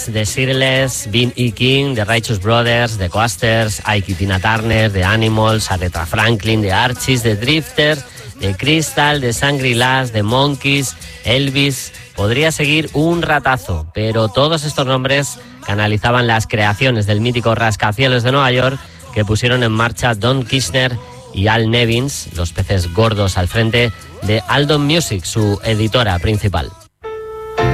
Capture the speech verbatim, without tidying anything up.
The Shirelles, Bean E. King, The Righteous Brothers, The Coasters, Ike y Tina Turner, The Animals, Aretha Franklin, The Archies, The Drifters, The Crystal, The Shangri-Las, The Monkees, Elvis. Podría seguir un ratazo, pero todos estos nombres canalizaban las creaciones del mítico rascacielos de Nueva York que pusieron en marcha Don Kirshner y Al Nevins, los peces gordos al frente de Aldon Music, su editora principal.